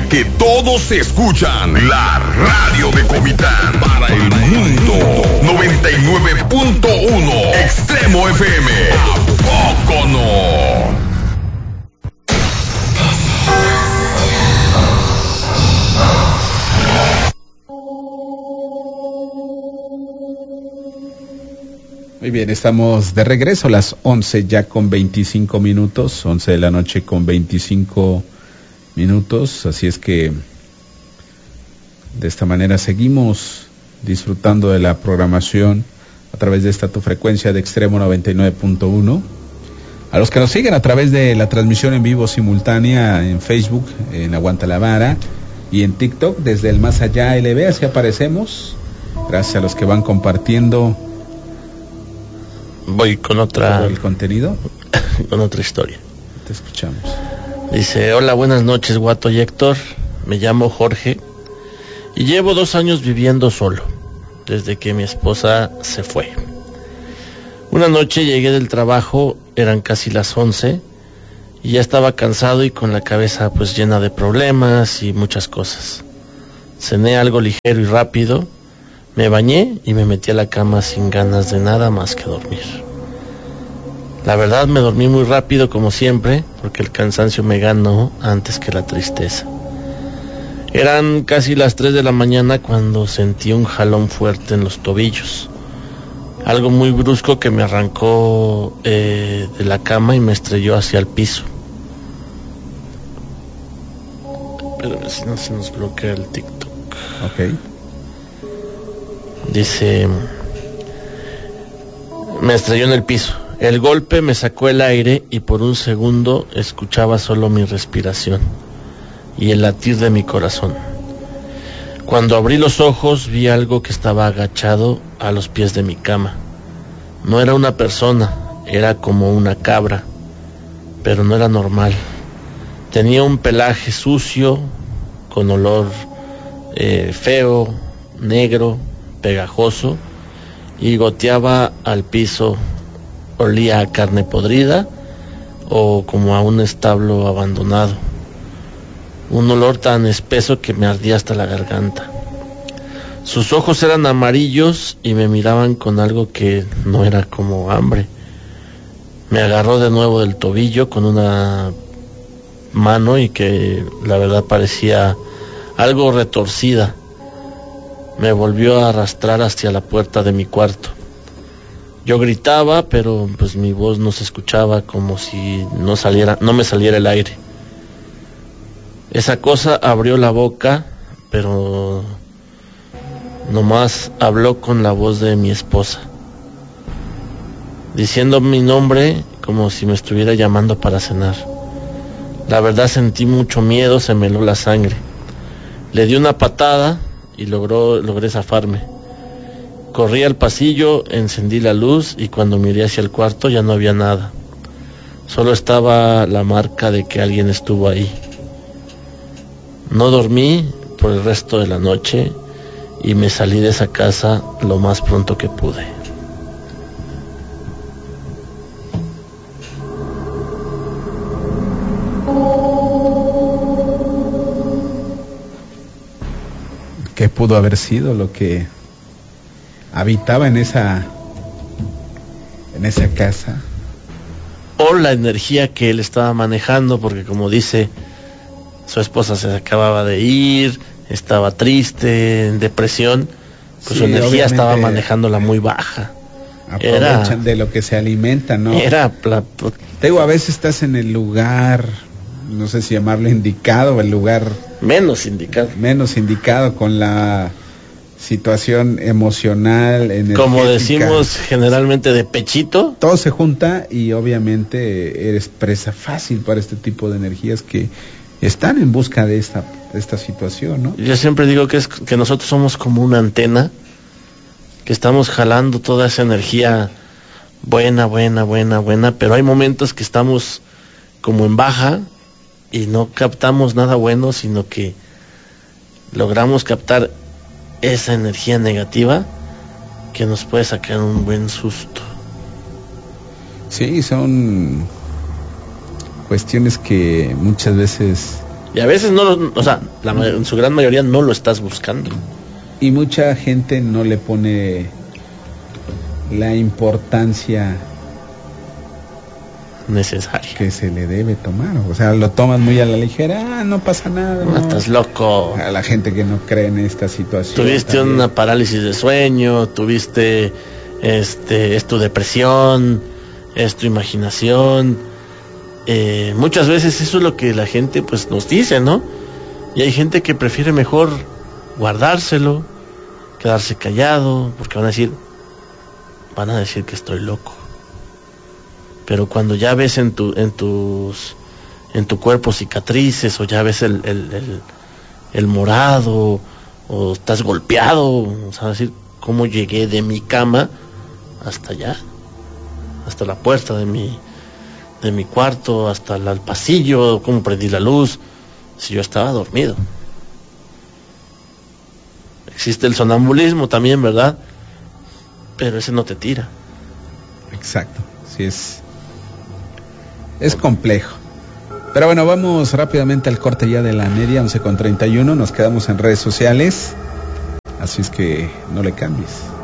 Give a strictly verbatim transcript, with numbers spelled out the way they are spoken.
que todos escuchan. La radio de Comitán para el mundo. noventa y nueve punto uno Extremo F M. ¿A poco no? Muy bien, estamos de regreso a las once ya con veinticinco minutos, once de la noche con veinticinco minutos, así es que de esta manera seguimos disfrutando de la programación a través de esta tu frecuencia de Extremo noventa y nueve punto uno. A los que nos siguen a través de la transmisión en vivo simultánea en Facebook, en Aguanta la Vara, y en TikTok desde el Más Allá L B, así aparecemos. Gracias a los que van compartiendo. Voy con otra... ¿Todo el contenido? Con otra historia. Te escuchamos. Dice, hola, buenas noches, Guato y Héctor. Me llamo Jorge y llevo dos años viviendo solo, desde que mi esposa se fue. Una noche llegué del trabajo, eran casi las once, y ya estaba cansado y con la cabeza pues llena de problemas y muchas cosas. Cené algo ligero y rápido. Me bañé y me metí a la cama sin ganas de nada más que dormir. La verdad me dormí muy rápido como siempre, porque el cansancio me ganó antes que la tristeza. Eran casi las tres de la mañana cuando sentí un jalón fuerte en los tobillos. Algo muy brusco que me arrancó eh, de la cama y me estrelló hacia el piso. Pero a ver si no se nos bloquea el TikTok. Ok. Dice, me estrelló en el piso. El golpe me sacó el aire y por un segundo escuchaba solo mi respiración y el latir de mi corazón. Cuando abrí los ojos vi algo que estaba agachado a los pies de mi cama. No era una persona, era como una cabra, pero no era normal. Tenía un pelaje sucio, con olor eh, feo, negro, pegajoso, y goteaba al piso. Olía a carne podrida o como a un establo abandonado. Un olor tan espeso que me ardía hasta la garganta. Sus ojos eran amarillos y me miraban con algo que no era como hambre. Me agarró de nuevo del tobillo con una mano y que la verdad parecía algo retorcida. Me volvió a arrastrar hacia la puerta de mi cuarto. Yo gritaba, pero pues mi voz no se escuchaba, como si no saliera, no me saliera el aire. Esa cosa abrió la boca, pero nomás habló con la voz de mi esposa, diciendo mi nombre como si me estuviera llamando para cenar. La verdad sentí mucho miedo, se me heló la sangre. Le di una patada y logró, logré zafarme. Corrí al pasillo, encendí la luz y cuando miré hacia el cuarto ya no había nada. Solo estaba la marca de que alguien estuvo ahí. No dormí por el resto de la noche y me salí de esa casa lo más pronto que pude. ¿Qué pudo haber sido lo que habitaba en esa en esa casa? O la energía que él estaba manejando, porque como dice, su esposa se acababa de ir, estaba triste, en depresión, pues sí, su energía estaba manejándola muy baja. Aprovechan era, de lo que se alimentan, ¿no? Era pla, pla, te digo, a veces estás en el lugar, no sé si llamarlo indicado, el lugar menos indicado. Menos indicado con la situación emocional, energética. Como decimos generalmente de pechito. Todo se junta y obviamente eres presa fácil para este tipo de energías que están en busca de esta, de esta situación, ¿no? Yo siempre digo que es que nosotros somos como una antena que estamos jalando toda esa energía buena, buena, buena, buena, pero hay momentos que estamos como en baja y no captamos nada bueno, sino que logramos captar esa energía negativa que nos puede sacar un buen susto. Sí, son cuestiones que muchas veces Y a veces no lo, o sea, la, en su gran mayoría no lo estás buscando. Y mucha gente no le pone la importancia necesaria que se le debe tomar. O sea, lo tomas muy a la ligera, ah, no pasa nada. No, no. Estás loco. A la gente que no cree en esta situación. Tuviste también una parálisis de sueño, tuviste, este, es tu depresión, es tu imaginación. Eh, muchas veces eso es lo que la gente pues nos dice, ¿no? Y hay gente que prefiere mejor guardárselo, quedarse callado, porque van a decir, van a decir que estoy loco. Pero cuando ya ves en tu, en tus, en tu cuerpo cicatrices, o ya ves el, el, el, el morado, o estás golpeado, o sea, decir, ¿cómo llegué de mi cama hasta allá? Hasta la puerta de mi, de mi cuarto, hasta el, el pasillo, cómo prendí la luz, si yo estaba dormido. Existe el sonambulismo también, ¿verdad? Pero ese no te tira. Exacto, sí es... Es complejo. Pero bueno, vamos rápidamente al corte ya de la media, once con treinta y uno. Nos quedamos en redes sociales. Así es que no le cambies.